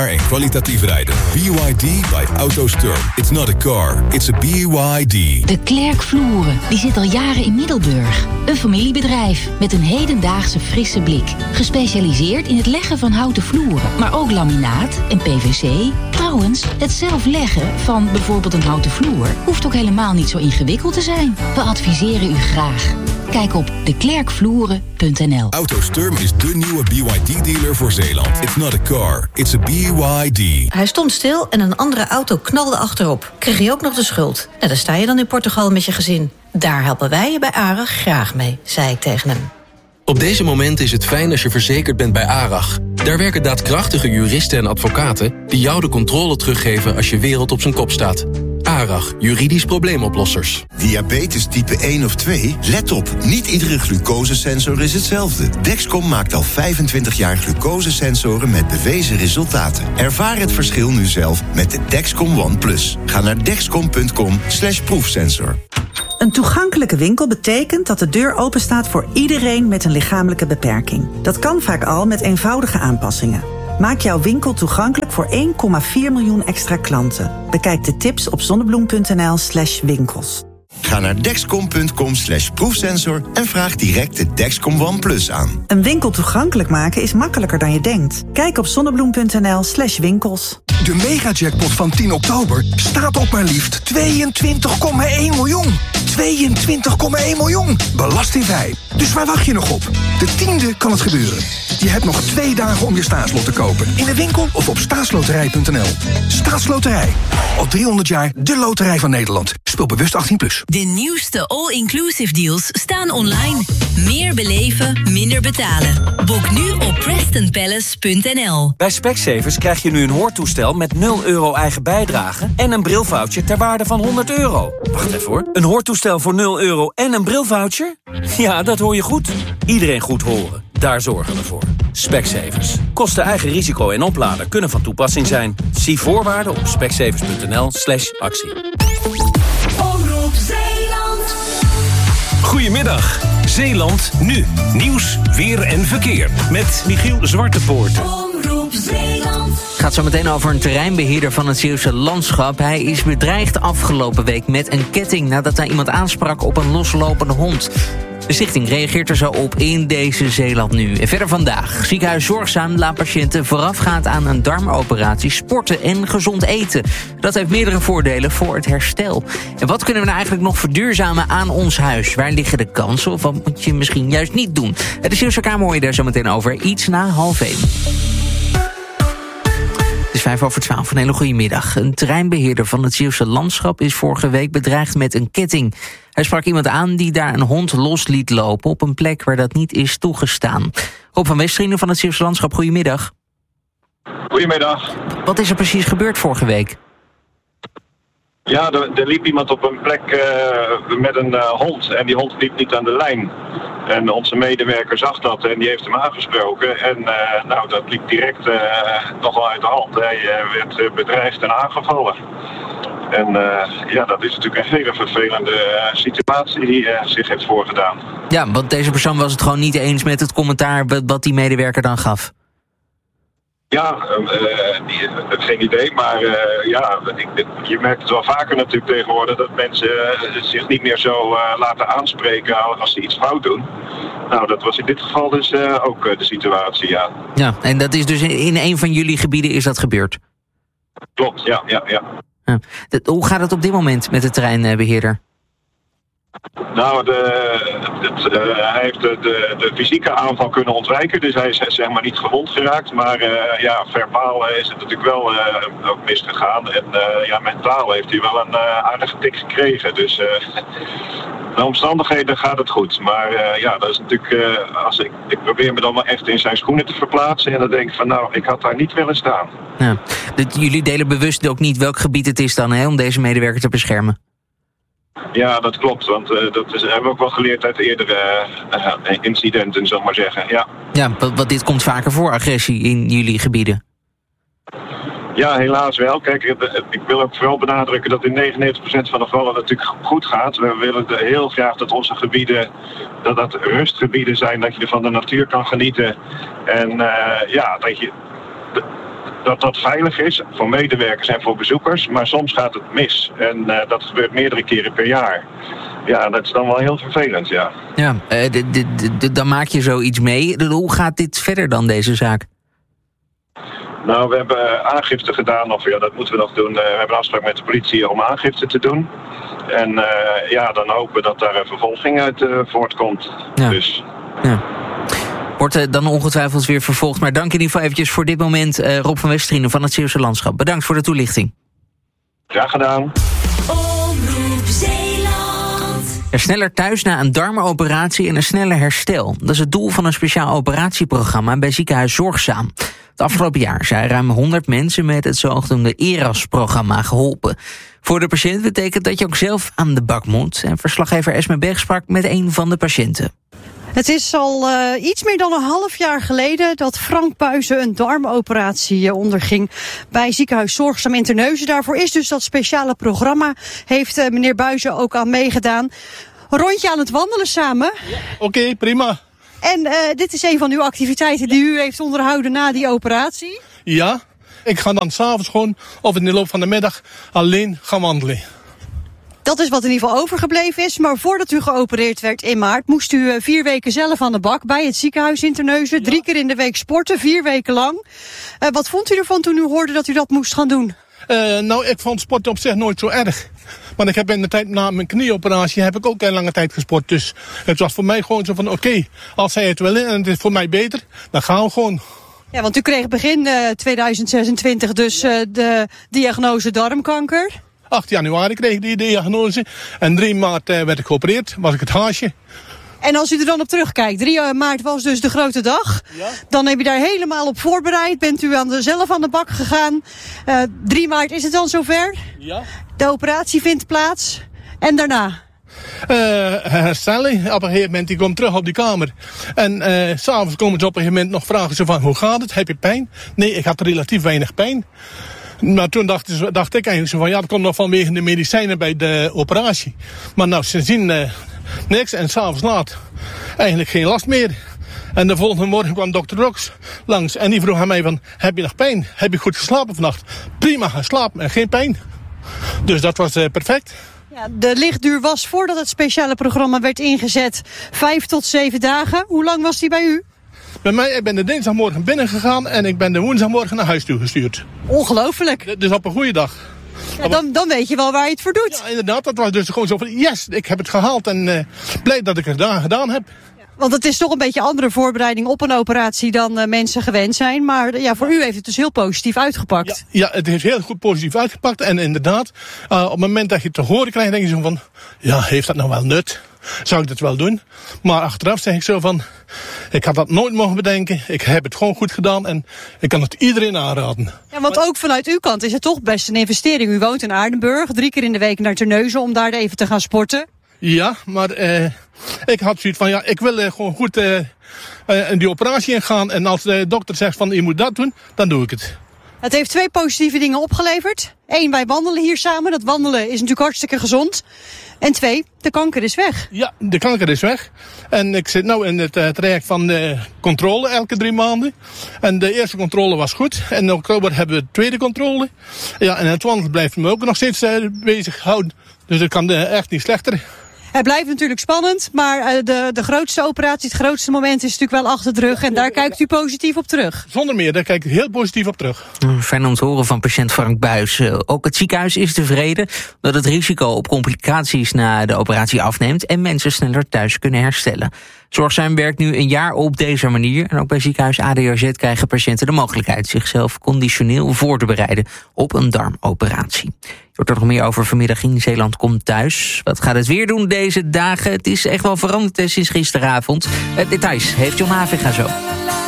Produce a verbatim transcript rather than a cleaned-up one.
En kwalitatief rijden. B Y D by AutoSturm. It's not a car, it's a B Y D. De Klerk Vloeren, die zit al jaren in Middelburg. Een familiebedrijf met een hedendaagse frisse blik. Gespecialiseerd in het leggen van houten vloeren, maar ook laminaat en P V C. Trouwens, het zelf leggen van bijvoorbeeld een houten vloer hoeft ook helemaal niet zo ingewikkeld te zijn. We adviseren u graag. Kijk op de klerk vloeren punt n l. AutoSturm is de nieuwe B Y D-dealer voor Zeeland. It's not a car, it's a B Y D. Hij stond stil en een andere auto knalde achterop. Kreeg je ook nog de schuld. En dan sta je dan in Portugal met je gezin. Daar helpen wij je bij ARAG graag mee, zei ik tegen hem. Op deze momenten is het fijn als je verzekerd bent bij ARAG. Daar werken daadkrachtige juristen en advocaten die jou de controle teruggeven als je wereld op zijn kop staat. ARAG, juridisch probleemoplossers. Diabetes type één of twee? Let op, niet iedere glucosesensor is hetzelfde. Dexcom maakt al vijfentwintig jaar glucosesensoren met bewezen resultaten. Ervaar het verschil nu zelf met de Dexcom One Plus. Ga naar dexcom punt com slash proefsensor. Een toegankelijke winkel betekent dat de deur openstaat voor iedereen met een lichamelijke beperking. Dat kan vaak al met eenvoudige aanpassingen. Maak jouw winkel toegankelijk voor één komma vier miljoen extra klanten. Bekijk de tips op zonnebloem punt n l slash winkels. Ga naar dexcom punt com slash proefsensor en vraag direct de Dexcom One Plus aan. Een winkel toegankelijk maken is makkelijker dan je denkt. Kijk op zonnebloem punt n l slash winkels. De megajackpot van tien oktober staat op maar liefst tweeëntwintig komma één miljoen. tweeëntwintig komma één miljoen. Belastingvrij. Dus waar wacht je nog op? De tiende kan het gebeuren. Je hebt nog twee dagen om je staatslot te kopen. In de winkel of op staatsloterij punt n l. Staatsloterij. Al driehonderd jaar de loterij van Nederland. Speel bewust achttien plus. De nieuwste all-inclusive deals staan online. Meer beleven, minder betalen. Boek nu op preston palace punt n l. Bij Specsavers krijg je nu een hoortoestel met nul euro eigen bijdrage en een brilvoucher ter waarde van honderd euro. Wacht even hoor. Een hoortoestel voor nul euro en een brilvoucher? Ja, dat hoor je goed. Iedereen goed horen. Daar zorgen we voor. Specsavers. Kosten eigen risico en oplader kunnen van toepassing zijn. Zie voorwaarden op specsavers punt n l slash actie. Omroep Zeeland. Goedemiddag. Zeeland nu. Nieuws, weer en verkeer. Met Michiel Zwartepoort. Omroep Zeeland. Het gaat zo meteen over een terreinbeheerder van het Zeeuwse landschap. Hij is bedreigd afgelopen week met een ketting nadat hij iemand aansprak op een loslopende hond. De stichting reageert er zo op in deze Zeeland nu. En verder vandaag. Ziekenhuis Zorgzaam laat patiënten voorafgaand aan een darmoperatie sporten en gezond eten. Dat heeft meerdere voordelen voor het herstel. En wat kunnen we nou eigenlijk nog verduurzamen aan ons huis? Waar liggen de kansen of wat moet je misschien juist niet doen? De Zeeuwse Kamer hoor je daar zo meteen over. Iets na half één. Het is vijf over twaalf. Een hele goede middag. Een terreinbeheerder van het Zeeuwse landschap is vorige week bedreigd met een ketting. Hij sprak iemand aan die daar een hond los liet lopen op een plek waar dat niet is toegestaan. Rob van Westrien van het Zeeuwse landschap, goedemiddag. Goedemiddag. Wat is er precies gebeurd vorige week? Ja, er, er liep iemand op een plek uh, met een uh, hond en die hond liep niet aan de lijn. En onze medewerker zag dat en die heeft hem aangesproken. En uh, nou, dat liep direct uh, nogal uit de hand. Hij uh, werd uh, bedreigd en aangevallen. En uh, ja, dat is natuurlijk een hele vervelende uh, situatie die uh, zich heeft voorgedaan. Ja, want deze persoon was het gewoon niet eens met het commentaar wat die medewerker dan gaf. Ja, uh, die, uh, geen idee, maar uh, ja, ik, je merkt het wel vaker natuurlijk tegenwoordig dat mensen uh, zich niet meer zo uh, laten aanspreken als ze iets fout doen. Nou, dat was in dit geval dus uh, ook uh, de situatie, ja. Ja, en dat is dus in, in een van jullie gebieden is dat gebeurd? Klopt, ja, ja, ja. ja. Dat, hoe gaat het op dit moment met de terreinbeheerder? Nou, de, het, uh, hij heeft de, de, de fysieke aanval kunnen ontwijken, dus hij is zeg maar niet gewond geraakt. Maar uh, ja, verbaal uh, is het natuurlijk wel uh, ook misgegaan. En uh, ja, mentaal heeft hij wel een uh, aardige tik gekregen. Dus uh, de omstandigheden gaat het goed. Maar uh, ja, dat is natuurlijk, uh, als ik, ik probeer me dan wel echt in zijn schoenen te verplaatsen. En dan denk ik van nou, ik had daar niet willen staan. Ja. Dat, jullie delen bewust ook niet welk gebied het is dan, hè, om deze medewerker te beschermen? Ja, dat klopt, want uh, dat is, hebben we ook wel geleerd uit eerdere uh, incidenten, zal ik maar zeggen. Ja, ja wat, wat dit komt vaker voor, agressie in jullie gebieden? Ja, helaas wel. Kijk, ik wil ook vooral benadrukken dat in negenennegentig procent van de gevallen natuurlijk goed gaat. We willen heel graag dat onze gebieden, dat dat rustgebieden zijn, dat je van de natuur kan genieten. En uh, ja, dat je... dat dat veilig is voor medewerkers en voor bezoekers. Maar soms gaat het mis. En uh, dat gebeurt meerdere keren per jaar. Ja, dat is dan wel heel vervelend, ja. Ja, uh, d- d- d- dan maak je zoiets mee. Hoe gaat dit verder dan, deze zaak? Nou, we hebben aangifte gedaan, of ja, dat moeten we nog doen. Uh, we hebben een afspraak met de politie om aangifte te doen. En uh, ja, dan hopen we dat daar een vervolging uit uh, voortkomt. Ja. Dus... Ja. Wordt uh, dan ongetwijfeld weer vervolgd. Maar dank in ieder geval eventjes voor dit moment, uh, Rob van Westerine van het Zeeuwse Landschap. Bedankt voor de toelichting. Graag gedaan. Omroep Zeeland. Er sneller thuis na een darmoperatie en een sneller herstel. Dat is het doel van een speciaal operatieprogramma bij ziekenhuis Zorgzaam. Het afgelopen jaar zijn ruim honderd mensen met het zogenoemde E R A S-programma geholpen. Voor de patiënt betekent dat je ook zelf aan de bak moet. En verslaggever Esme Berg sprak met een van de patiënten. Het is al uh, iets meer dan een half jaar geleden dat Frank Buijzen een darmoperatie uh, onderging bij ziekenhuis Zorgzaam in Terneuzen. Daarvoor is dus dat speciale programma, heeft uh, meneer Buijzen ook aan meegedaan. Een rondje aan het wandelen samen. Ja, Oké, okay, prima. En uh, dit is een van uw activiteiten die u heeft onderhouden na die operatie? Ja, ik ga dan s'avonds gewoon of in de loop van de middag alleen gaan wandelen. Dat is wat in ieder geval overgebleven is. Maar voordat u geopereerd werd in maart, moest u vier weken zelf aan de bak bij het ziekenhuis in Terneuzen. Ja. Drie keer in de week sporten, vier weken lang. Uh, wat vond u ervan toen u hoorde dat u dat moest gaan doen? Uh, nou, ik vond sporten op zich nooit zo erg. Maar ik heb in de tijd na mijn knieoperatie heb ik ook een lange tijd gesport. Dus het was voor mij gewoon zo van oké, okay, als zij het willen en het is voor mij beter, dan gaan we gewoon. Ja, want u kreeg begin uh, tweeduizend zesentwintig dus uh, de diagnose darmkanker. acht januari kreeg ik die diagnose en drie maart uh, werd ik geopereerd, was ik het haasje. En als u er dan op terugkijkt, drie maart was dus de grote dag. Ja. Dan heb je daar helemaal op voorbereid, bent u aan de, zelf aan de bak gegaan. Uh, drie maart is het dan zover. Ja. De operatie vindt plaats. En daarna? Uh, herstellen. Op een gegeven moment, die komt terug op die kamer. En uh, s'avonds komen ze op een gegeven moment nog vragen ze van, hoe gaat het? Heb je pijn? Nee, ik had relatief weinig pijn. Maar toen dacht, dacht ik eigenlijk zo van, ja, dat komt nog vanwege de medicijnen bij de operatie. Maar nou, sindsdien uh, niks en s'avonds laat eigenlijk geen last meer. En de volgende morgen kwam dokter Rox langs en die vroeg aan mij van, heb je nog pijn? Heb je goed geslapen vannacht? Prima geslapen en geen pijn. Dus dat was uh, perfect. Ja, de lichtduur was, voordat het speciale programma werd ingezet, vijf tot zeven dagen. Hoe lang was die bij u? Bij mij, ik ben de dinsdagmorgen binnen gegaan en ik ben de woensdagmorgen naar huis toe gestuurd. Ongelooflijk. Dus op een goede dag. Ja, dan, dan weet je wel waar je het voor doet. Ja, inderdaad. Dat was dus gewoon zo van, yes, ik heb het gehaald en uh, blij dat ik het daar gedaan heb. Ja, want het is toch een beetje andere voorbereiding op een operatie dan uh, mensen gewend zijn. Maar ja, voor u heeft het dus heel positief uitgepakt. Ja, ja, het heeft heel goed positief uitgepakt. En inderdaad, uh, op het moment dat je het te horen krijgt, denk je zo van, ja, heeft dat nou wel nut? Zou ik dat wel doen? Maar achteraf zeg ik zo van, ik had dat nooit mogen bedenken. Ik heb het gewoon goed gedaan en ik kan het iedereen aanraden. Ja, want ook vanuit uw kant is het toch best een investering. U woont in Aardenburg, drie keer in de week naar Terneuzen om daar even te gaan sporten. Ja, maar uh, ik had zoiets van, ja, ik wil uh, gewoon goed uh, uh, in die operatie ingaan. En als de dokter zegt van, je moet dat doen, dan doe ik het. Het heeft twee positieve dingen opgeleverd. Eén, wij wandelen hier samen. Dat wandelen is natuurlijk hartstikke gezond. En twee, de kanker is weg. Ja, de kanker is weg. En ik zit nu in het uh, traject van de controle elke drie maanden. En de eerste controle was goed. En in oktober hebben we de tweede controle. Ja, en het wandelen blijft me ook nog steeds uh, bezig houden. Dus dat kan uh, echt niet slechter. Het blijft natuurlijk spannend, maar de, de grootste operatie, het grootste moment is natuurlijk wel achter de rug. En daar kijkt u positief op terug. Zonder meer, daar kijk ik heel positief op terug. Fijn om te horen van patiënt Frank Buijs. Ook het ziekenhuis is tevreden dat het risico op complicaties na de operatie afneemt en mensen sneller thuis kunnen herstellen. Zorgzaam werkt nu een jaar op deze manier. En ook bij ziekenhuis A D O Z krijgen patiënten de mogelijkheid zichzelf conditioneel voor te bereiden op een darmoperatie. Je hoort er nog meer over vanmiddag in Zeeland Komt Thuis. Wat gaat het weer doen deze dagen? Het is echt wel veranderd sinds gisteravond. Het details heeft John Haviga zo.